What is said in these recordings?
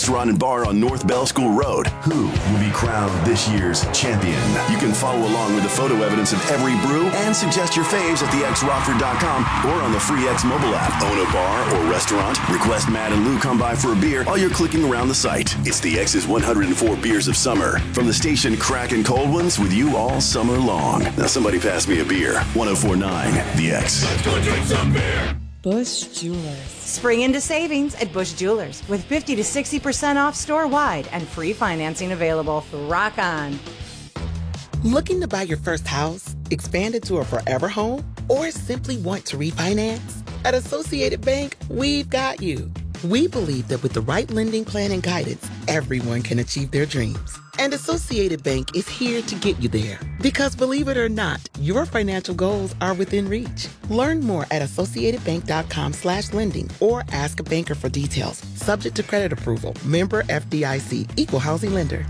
restaurant and bar on North Bell School Road. Who will be crowned this year's champion? You can follow along with the photo evidence of every brew and suggest your faves at thexrockford.com or on the free X mobile app. Own a bar or restaurant? Request Matt and Lou come by for a beer while you're clicking around the site. It's the X's 104 Beers of Summer. From the station cracking cold ones with you all summer long. Now somebody pass me a beer. 104.9 The X. Let's go drink some beer. Bush Jewelers. Spring into savings at Bush Jewelers with 50 to 60% off store-wide and free financing available. Rock on. Looking to buy your first house, expand it to a forever home, or simply want to refinance? At Associated Bank, we've got you. We believe that with the right lending plan and guidance, everyone can achieve their dreams. And Associated Bank is here to get you there. Because believe it or not, your financial goals are within reach. Learn more at associatedbank.com/lending or ask a banker for details. Subject to credit approval. Member FDIC. Equal housing lender.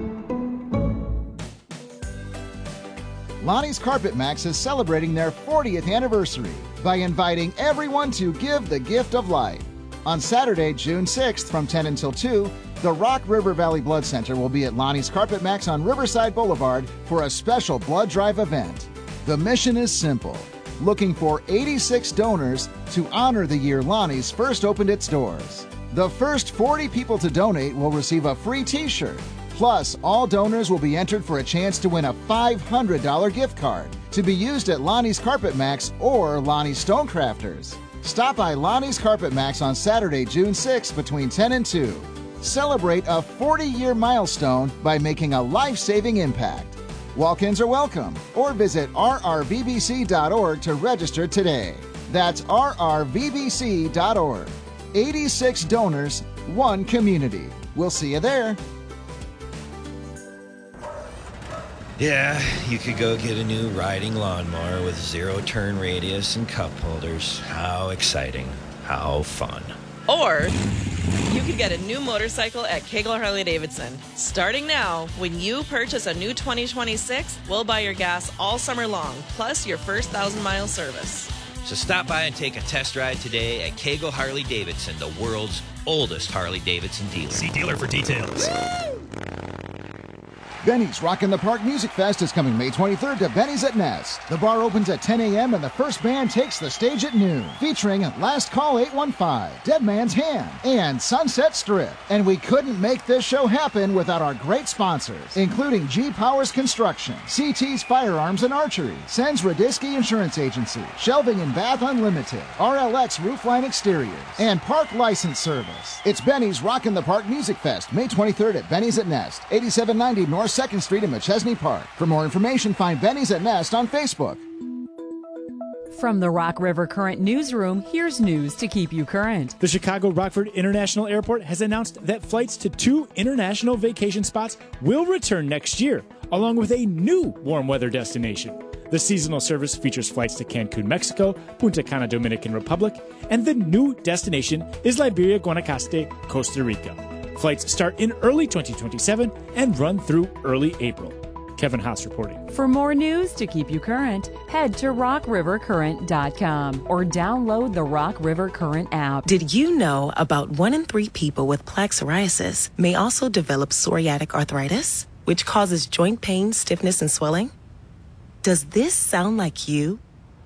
Lonnie's Carpet Max is celebrating their 40th anniversary by inviting everyone to give the gift of life. On Saturday, June 6th from 10 until 2, the Rock River Valley Blood Center will be at Lonnie's Carpet Max on Riverside Boulevard for a special blood drive event. The mission is simple, looking for 86 donors to honor the year Lonnie's first opened its doors. The first 40 people to donate will receive a free t-shirt. Plus, all donors will be entered for a chance to win a $500 gift card to be used at Lonnie's Carpet Max or Lonnie's Stonecrafters. Stop by Lonnie's Carpet Max on Saturday, June 6th between 10 and 2. Celebrate a 40-year milestone by making a life-saving impact. Walk-ins are welcome, or visit rrvbc.org to register today. That's rrvbc.org. 86 donors, one community. We'll see you there. Yeah, you could go get a new riding lawnmower with 0-turn radius and cup holders. How exciting. How fun. Or you could get a new motorcycle at Kegel Harley-Davidson. Starting now, when you purchase a new 2026, we'll buy your gas all summer long, plus your first 1,000-mile service. So stop by and take a test ride today at Kegel Harley-Davidson, the world's oldest Harley-Davidson dealer. See dealer for details. Benny's Rock in the Park Music Fest is coming May 23rd to Benny's at Nest. The bar opens at 10 a.m. and the first band takes the stage at noon, featuring Last Call 815, Dead Man's Hand, and Sunset Strip. And we couldn't make this show happen without our great sponsors, including G Powers Construction, CT's Firearms and Archery, Sens Radisky Insurance Agency, Shelving and Bath Unlimited, RLX Roofline Exteriors, and Park License Service. It's Benny's Rock in the Park Music Fest, May 23rd at Benny's at Nest, 8790 North 2nd Street in McChesney Park. For more information, find Benny's at Nest on Facebook. From the Rock River Current Newsroom, here's news to keep you current. The Chicago Rockford International Airport has announced that flights to 2 international vacation spots will return next year, along with a new warm weather destination. The seasonal service features flights to Cancun, Mexico, Punta Cana, Dominican Republic, and the new destination is Liberia, Guanacaste, Costa Rica. Flights start in early 2027 and run through early April. Kevin Haas reporting. For more news to keep you current, head to rockrivercurrent.com or download the Rock River Current app. Did you know about 1 in 3 people with plaque psoriasis may also develop psoriatic arthritis, which causes joint pain, stiffness, and swelling? Does this sound like you?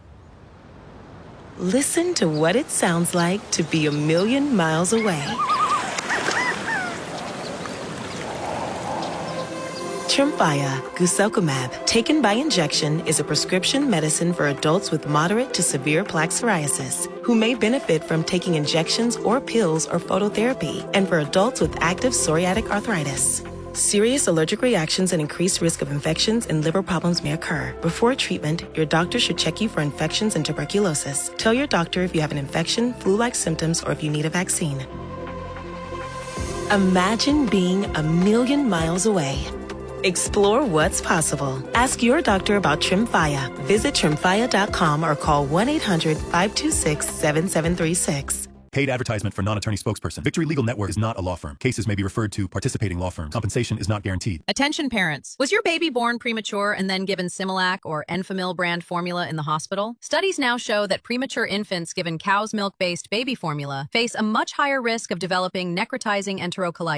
Listen to what it sounds like to be a million miles away. Tremfya, guselkumab, taken by injection, is a prescription medicine for adults with moderate to severe plaque psoriasis who may benefit from taking injections or pills or phototherapy, and for adults with active psoriatic arthritis. Serious allergic reactions and increased risk of infections and liver problems may occur. Before treatment, your doctor should check you for infections and tuberculosis. Tell your doctor if you have an infection, flu-like symptoms, or if you need a vaccine. Imagine being a million miles away. Explore what's possible. Ask your doctor about Tremfya. Visit Tremfya.com or call 1-800-526-7736. Paid advertisement for non-attorney spokesperson. Victory Legal Network is not a law firm. Cases may be referred to participating law firms. Compensation is not guaranteed. Attention parents. Was your baby born premature and then given Similac or Enfamil brand formula in the hospital? Studies now show that premature infants given cow's milk-based baby formula face a much higher risk of developing necrotizing enterocolitis.